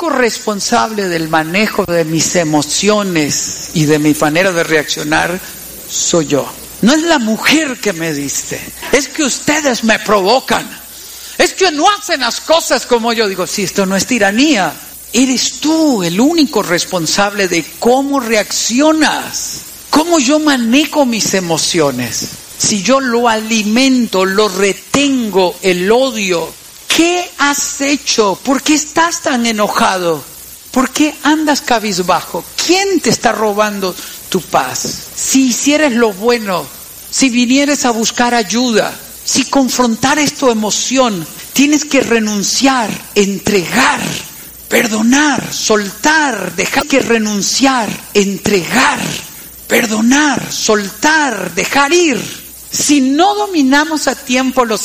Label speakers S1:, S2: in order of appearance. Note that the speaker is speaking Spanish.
S1: único responsable del manejo de mis emociones y de mi manera de reaccionar soy yo. No es la mujer que me diste, es que ustedes me provocan, es que no hacen las cosas como yo digo. Si esto no es tiranía, eres tú el único responsable de cómo reaccionas, cómo yo manejo mis emociones. Si yo lo alimento, lo retengo, el odio, ¿qué has hecho? ¿Por qué estás tan enojado? ¿Por qué andas cabizbajo? ¿Quién te está robando tu paz? Si hicieras lo bueno, si vinieras a buscar ayuda, si confrontaras tu emoción, tienes que renunciar, entregar, perdonar, soltar, dejar que renunciar, entregar, perdonar, soltar, dejar ir. Si no dominamos a tiempo los